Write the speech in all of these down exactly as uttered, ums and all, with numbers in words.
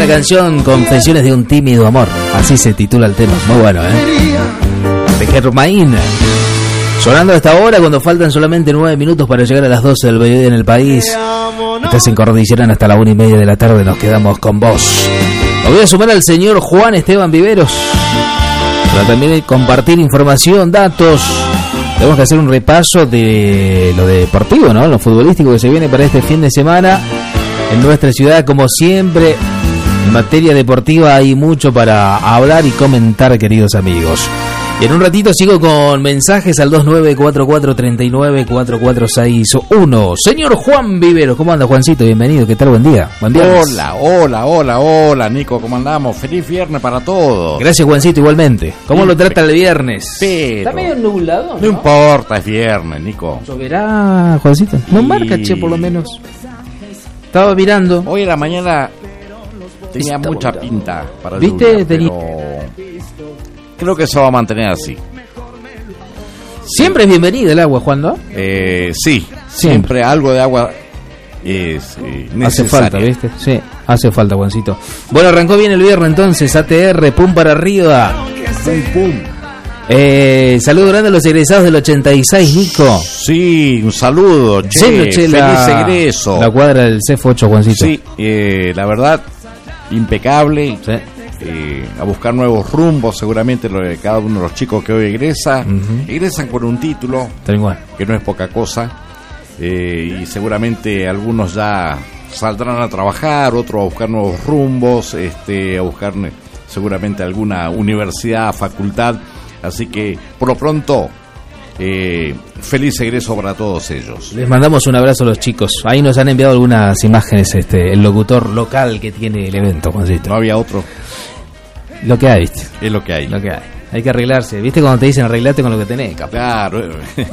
buena canción, Confesiones de un tímido amor. Así se titula el tema. Muy bueno, ¿eh? De Germain. Sonando a esta hora cuando faltan solamente nueve minutos para llegar a las doce del mediodía en el país. Estás en Cordillerana hasta la una y media de la tarde. Nos quedamos con vos. Lo voy a sumar al señor Juan Esteban Viveros para también compartir información, datos. Tenemos que hacer un repaso de lo deportivo, ¿no? Lo futbolístico que se viene para este fin de semana en nuestra ciudad. Como siempre, en materia deportiva hay mucho para hablar y comentar, queridos amigos. Y en un ratito sigo con mensajes al dos nueve cuatro cuatro tres nueve cuatro cuatro seis uno. Señor Juan Viveros, ¿cómo anda, Juancito? Bienvenido, ¿qué tal? Buen día. Buen día. Hola, hola, hola, hola, Nico, ¿cómo andamos? Feliz viernes para todos. Gracias, Juancito, igualmente. ¿Cómo sí, lo trata el viernes? Pero está medio nublado, ¿no? No importa, es viernes, Nico. ¿Lloverá, Juancito? No y... marca, che, por lo menos. Estaba mirando. Hoy en la mañana tenía está mucha bonita pinta para ¿viste? Lluvia, pero... creo que se va a mantener así. Siempre es bienvenido el agua, Juan, ¿no? Eh, sí, siempre. siempre algo de agua es eh, necesaria. Hace falta, ¿viste? Sí, hace falta, Juancito. Bueno, arrancó bien el viernes entonces, A T R, pum para arriba. Pum, pum. Eh, saludo grande a los egresados del ochenta y seis, Nico. Sí, un saludo, che, che, che feliz la, egreso. La cuadra del C F ocho, Juancito. Sí, eh, la verdad, impecable. Sí. Eh, a buscar nuevos rumbos, seguramente lo de cada uno de los chicos que hoy egresa, uh-huh. egresan con un título, que no es poca cosa, eh, y seguramente algunos ya saldrán a trabajar, otros a buscar nuevos rumbos, este, a buscar seguramente alguna universidad, facultad, así que por lo pronto eh, feliz egreso para todos ellos. Les mandamos un abrazo a los chicos. Ahí nos han enviado algunas imágenes, este, el locutor local que tiene el evento, Juancito. No había otro. Lo que hay, ¿viste? Es lo que hay. Lo que hay. Hay que arreglarse. ¿Viste cuando te dicen arreglate con lo que tenés? Capaz. Claro.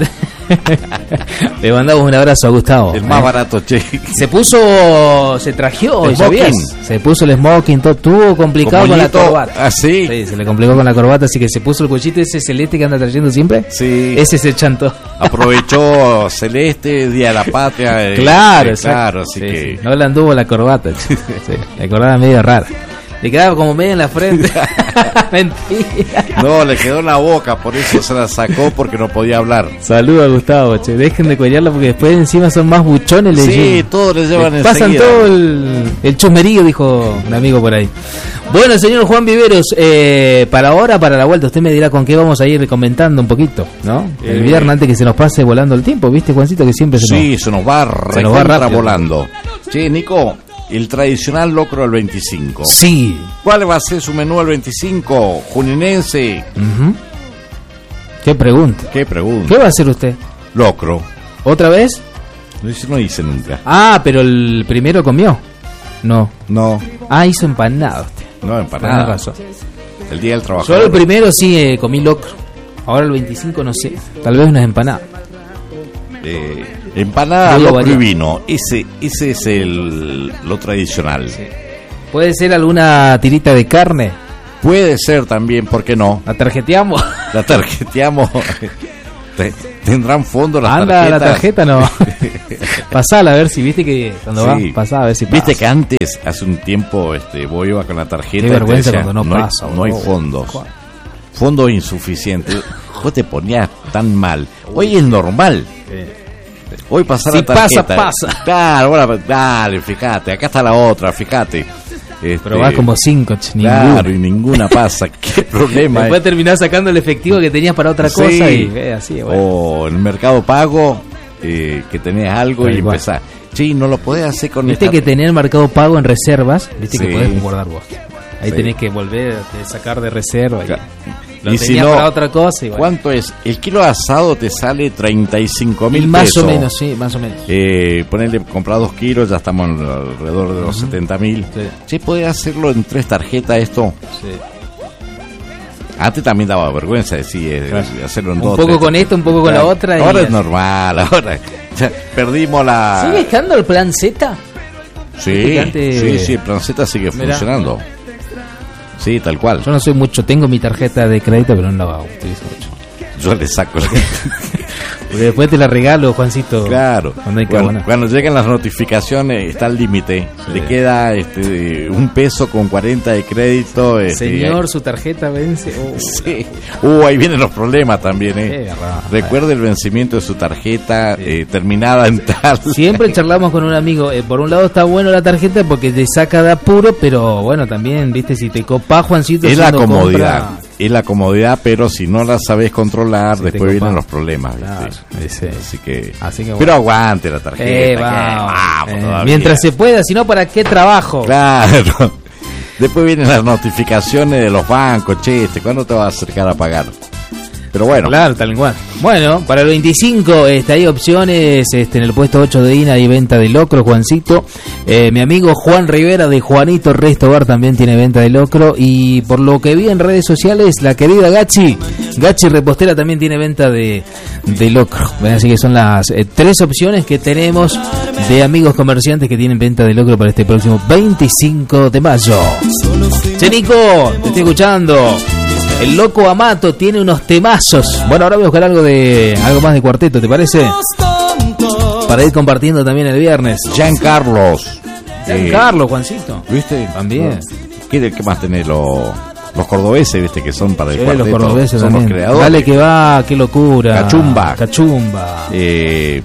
Le mandamos un abrazo a Gustavo. El más ¿eh? barato, che. Se puso, se trajeó, ¿sabías? Se puso el smoking, todo. Estuvo complicado con la corbata. ¿Ah, sí? Sí, se le complicó con la corbata, así que se puso el cuchito ese celeste que anda trayendo siempre. Sí. Ese se chantó. Aprovechó Celeste, Día de la Patria. Claro, eh, claro, así sí, que... sí. No le anduvo la corbata, sí. La corbata medio rara. Le quedaba como medio en la frente. Mentira. No, le quedó en la boca, por eso se la sacó, porque no podía hablar. Saludos a Gustavo, che. Dejen de cuellarla porque después encima son más buchones. Sí, le todos les llevan le enseguida. Pasan todo el, el chusmerío, dijo un amigo por ahí. Bueno, señor Juan Viveros, eh, para ahora, para la vuelta, usted me dirá con qué vamos a ir comentando un poquito, ¿no? El eh, viernes, antes que se nos pase volando el tiempo, ¿viste, Juancito? Que siempre se sí, nos... se nos va, se nos va rápido, volando. Che, Nico... el tradicional locro del veinticinco. Sí. ¿Cuál va a ser su menú el veinticinco? Juninense. Uh-huh. ¿Qué pregunta? ¿Qué pregunta? ¿Qué va a hacer usted? Locro. ¿Otra vez? No dice, no dice nunca. Ah, pero el primero comió. No. No. Ah, hizo empanado usted. No, empanado. Tienes razón. El día del trabajador. Solo el primero sí eh, comí locro. Ahora el veinticinco no sé. Tal vez unas empanadas. Eh, empanada, locro y vino. Ese, ese es el lo tradicional. Sí. ¿Puede ser alguna tirita de carne? Puede ser también, ¿por qué no? ¿La tarjeteamos? La tarjeteamos. ¿Tendrán fondo las Anda, tarjetas? La tarjeta no. Pasala a ver si viste que cuando sí. va, pasá a ver si pasa. Viste que antes, hace un tiempo, este, vos ibas con la tarjeta. Qué vergüenza decía, cuando no, no pasa. Hay, no hay fondos. ¿Cuál? Fondos insuficientes. Vos te ponías tan mal. Hoy es normal. Sí. Hoy pasar si la tarjeta. pasa, pasa. Claro, bueno, dale, fíjate. Acá está la otra, fíjate. Este, pero va como cinco, ch, claro, ninguna. y ninguna pasa. ¿Qué problema? Después terminás sacando el efectivo que tenías para otra sí. cosa y eh, así, bueno. O en el Mercado Pago, eh, que tenés algo pero y igual. empezás. Sí, no lo podés hacer con viste esta... que tenés el Mercado Pago en reservas, viste sí. que podés guardar vos. Ahí sí. tenés que volver a sacar de reserva. Claro. Y lo y tenías si no, para otra cosa. Y bueno. ¿Cuánto es? El kilo de asado te sale treinta y cinco mil más pesos. Más o menos, sí, más o menos. Eh, ponerle, comprar dos kilos, ya estamos alrededor de los uh-huh. setenta mil. Sí. ¿Sí podés hacerlo en tres tarjetas esto? Sí. Antes también daba vergüenza decir, eh, claro. hacerlo en un dos. Un poco tres, con esto, un poco con la otra. Ahora y es normal, ahora ya perdimos la... ¿Sigue estando el plan Z? Sí, antes... sí, sí, el plan Z sigue Mirá. funcionando. Sí, tal cual. Yo no soy mucho, tengo mi tarjeta de crédito, pero no la utilizo mucho. Yo le saco la... Porque después te la regalo, Juancito. Claro. Cuando, cuando, cuando llegan las notificaciones está el límite. Sí. Le queda este, un peso con cuarenta de crédito. Este, Señor, ahí. Su tarjeta vence. Oh, sí. Uh, ahí vienen los problemas también. Eh. Recuerde el vencimiento de su tarjeta sí. eh, terminada en tal. Siempre charlamos con un amigo. Eh, por un lado está bueno la tarjeta porque te saca de apuro, pero bueno, también, viste, si te copa, Juancito. Es la comodidad. Compra... Es la comodidad, pero si no la sabes controlar, si después vienen los problemas. Claro, ese, así que, así que bueno. Pero aguante la tarjeta. Eh, va, que, vamos, eh, mientras se pueda, si no, ¿para qué trabajo? Claro. Después vienen las notificaciones de los bancos, che, este, ¿cuándo te vas a acercar a pagar? Pero bueno. Claro, tal cual. Bueno, para el veinticinco este, hay opciones. Este, en el puesto ocho de I N A hay venta de locro, Juancito. Eh, mi amigo Juan Rivera de Juanito Resto Bar también tiene venta de locro. Y por lo que vi en redes sociales, la querida Gachi, Gachi Repostera también tiene venta de, de locro. Bueno, así que son las eh, tres opciones que tenemos de amigos comerciantes que tienen venta de locro para este próximo veinticinco de mayo. Che, Nico, te estoy escuchando. El loco Amato tiene unos temazos. Bueno, ahora voy a buscar algo de algo más de cuarteto, ¿te parece? Para ir compartiendo también el viernes. Giancarlos. Giancarlo, eh, Juancito. ¿Viste? También. ¿Qué, qué más tenés? Los, los cordobeses, ¿viste? Que son para el sí, cuarteto. Los cordobeses son también. Los creadores. Dale que va, qué locura. Cachumba. Cachumba. Eh,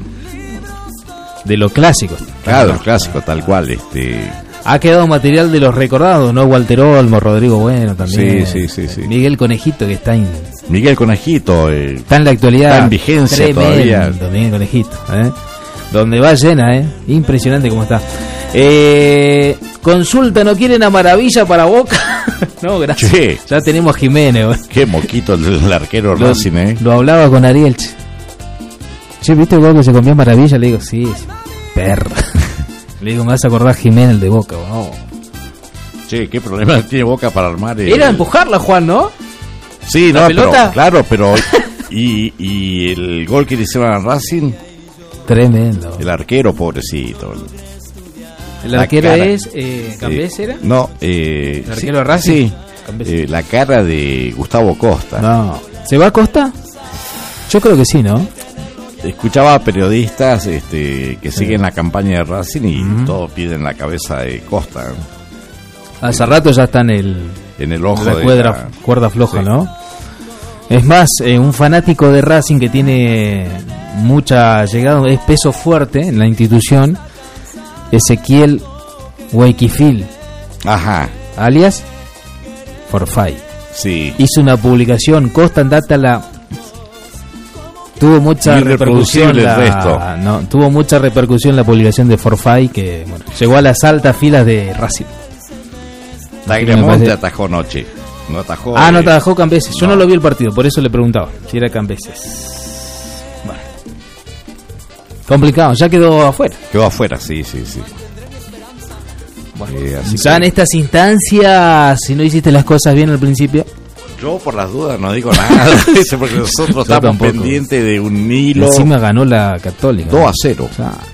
de los clásicos. Claro, los clásicos, tal cual. Este... Ha quedado material de los recordados, ¿no? Walter Olmo, Rodrigo Bueno también. Sí, sí, sí, sí. Miguel Conejito, que está en... Miguel Conejito. Eh, está en la actualidad. Está en vigencia tremendo, todavía. Miguel Conejito, ¿eh? Donde va llena, ¿eh? Impresionante cómo está. Eh, consulta, ¿no quieren a Maravilla para Boca? No, gracias. Sí. Ya tenemos a Jiménez, ¿eh? Qué moquito el, el arquero lo, Racing, ¿eh? Lo hablaba con Ariel. Che, ¿viste el gol que se comió Maravilla? Le digo, sí, sí. Perra. Le digo, me vas a acordar Jiménez, el de Boca, ¿no? Che, ¿qué problema tiene Boca para armar? El... Era empujarla, Juan, ¿no? Sí, no, pelota? Pero, claro, pero... y, y el gol que le hicieron a Racing... Tremendo. El arquero, pobrecito. ¿El arquero cara, es eh, Cambés, eh, era? No, eh... ¿El arquero de Racing? Sí, eh, la cara de Gustavo Costa. No. ¿Se va a Costa? Yo creo que sí, ¿no? Escuchaba a periodistas este, que siguen sí. la campaña de Racing y uh-huh. todos piden la cabeza de Costa. Hace rato ya está en el, en el ojo la de cuerda, la... cuerda floja, sí. ¿no? Es más, eh, un fanático de Racing que tiene mucha llegada, es peso fuerte en la institución, Ezequiel Huayquifil, ajá, alias Forfait. Sí. Hizo una publicación, Costa en data la tuvo mucha repercusión la, no, tuvo mucha repercusión la publicación de Forfait, que bueno, llegó a las altas filas de Racing. Tagliamonte atajó noche. No atajó. Ah, eh, no atajó Cambeses. Yo no. no lo vi el partido, por eso le preguntaba si era Cambeses. Vale. Complicado, ya quedó afuera. Quedó afuera, sí, sí, sí. Bueno, eh, así ya que... en estas instancias, si no hiciste las cosas bien al principio. Yo por las dudas no digo nada, porque nosotros estamos tampoco. pendientes de un hilo. Encima ganó la Católica. dos a cero. O sea,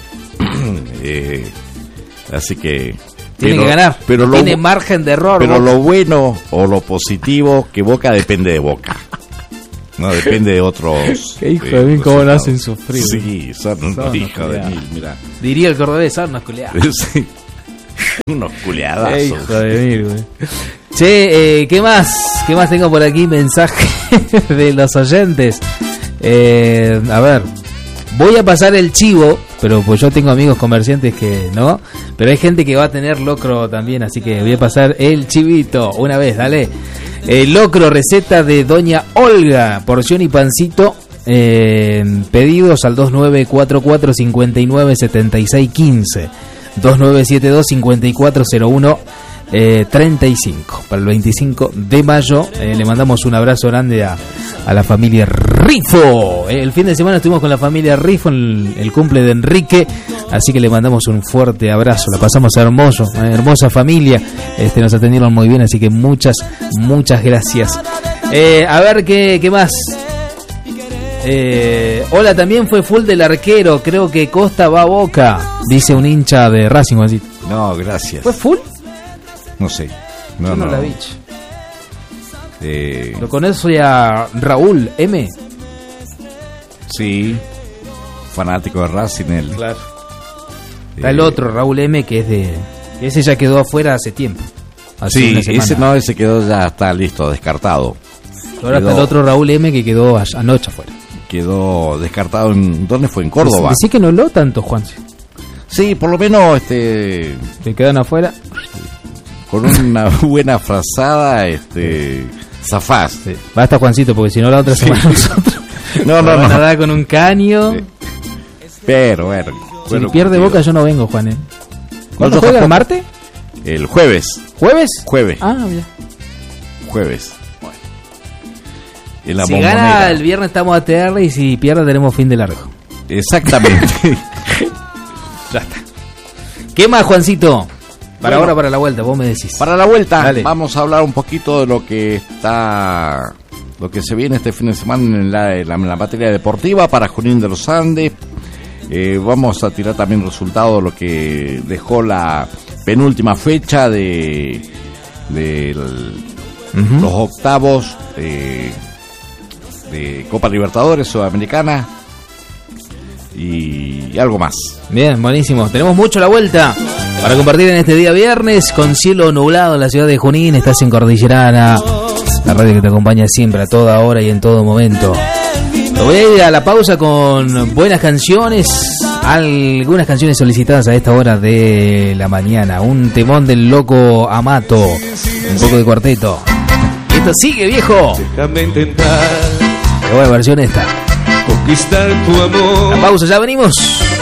eh, así que... Tiene pero, que ganar, pero lo, tiene margen de error. Pero Boca. Lo bueno o lo positivo, que Boca depende de Boca. No depende de otros. Qué hijo de mí, cómo lo hacen sufrir. Sí, son unos hijos de mil, mira. Diría el cordobés, son unos culeados. Sí. Unos culeadazos. Qué hijo de mil, güey. Che, eh, ¿qué más? ¿Qué más tengo por aquí? Mensaje de los oyentes. Eh, a ver, voy a pasar el chivo, pero pues yo tengo amigos comerciantes que no, pero hay gente que va a tener locro también, así que voy a pasar el chivito una vez, dale. El locro, receta de Doña Olga, porción y pancito, eh, pedidos al dos nueve cuatro cuatro cinco nueve siete seis uno cinco, dos nueve siete dos cinco cuatro cero uno Eh, treinta y cinco para el veinticinco de mayo. Eh, le mandamos un abrazo grande a, a la familia Rifo. Eh, el fin de semana estuvimos con la familia Rifo en el, el cumple de Enrique, así que le mandamos un fuerte abrazo. La pasamos hermoso, eh, hermosa familia. Este, nos atendieron muy bien, así que muchas, muchas gracias. Eh, a ver qué, qué más. Eh, hola, también fue full del arquero. Creo que Costa va a Boca, dice un hincha de Racing. Así. No, gracias. ¿Fue full? No sé. No, Yo no, no la vi. Eh... ¿Lo conozco a Raúl M? Sí, fanático de Racing. El, claro. Está eh, el otro, Raúl M, que es de... Ese ya quedó afuera hace tiempo. Hace sí, ese no, ese quedó, ya está listo, descartado. Ahora quedó, está el otro Raúl M que quedó anoche afuera. Quedó descartado en... ¿Dónde fue? En Córdoba. Decí que no lo tanto, Juan. Sí, por lo menos este... ¿Se quedan afuera? Con una buena frazada, este... zafás. Sí. Basta, Juancito, porque si no la otra semana sí. nosotros... No, no, no. Nada con un caño. Sí. Pero, bueno. Si bueno, pierde contigo. Boca yo no vengo, Juan. ¿eh? ¿Cuándo no, juega? ¿El martes? El jueves. ¿Jueves? Jueves. Ah, mira. Jueves. Bueno. En la si bombonera. Gana el viernes estamos a T R y si pierde tenemos fin de largo. Exactamente. Ya está. ¿Qué más, Juancito? Para bueno, ahora, para la vuelta, vos me decís. Para la vuelta, Dale. Vamos a hablar un poquito de lo que está... Lo que se viene este fin de semana en la, en la, en la materia deportiva para Junín de los Andes. Eh, vamos a tirar también resultados de lo que dejó la penúltima fecha de, de el, uh-huh. los octavos de, de Copa Libertadores Sudamericana y, y algo más. Bien, buenísimo. Tenemos mucho la vuelta para compartir en este día viernes con cielo nublado en la ciudad de Junín. Estás en Cordillerana, la radio que te acompaña siempre, a toda hora y en todo momento. Me voy a ir a la pausa con buenas canciones, algunas canciones solicitadas a esta hora de la mañana. Un temón del Loco Amato, un poco de cuarteto. Esto sigue, viejo. Déjame intentar. Qué buena versión esta. Conquistar tu amor. La pausa, ya venimos.